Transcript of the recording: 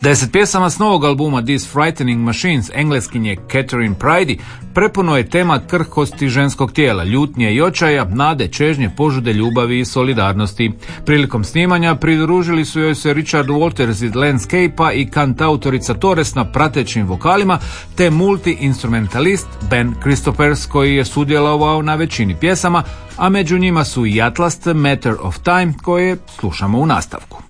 10 pjesama s novog albuma These Frightening Machines, engleskinje Catherine Pridey, prepuno je tema krhkosti ženskog tijela, ljutnje i očaja, nade, čežnje, požude, ljubavi i solidarnosti. Prilikom snimanja pridružili su joj se Richard Walters iz Landscape-a i kantautorica Torres na pratećim vokalima, te multi-instrumentalist Ben Christophers koji je sudjelovao na većini pjesama, a među njima su i Atlas, Matter of Time, koje slušamo u nastavku.